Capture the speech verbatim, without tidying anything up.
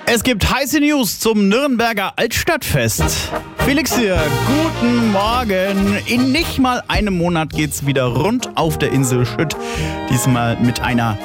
Es gibt heiße News zum Nürnberger Altstadtfest. Felix hier, guten Morgen. In nicht mal einem Monat geht's wieder rund auf der Insel Schütt. Diesmal mit einer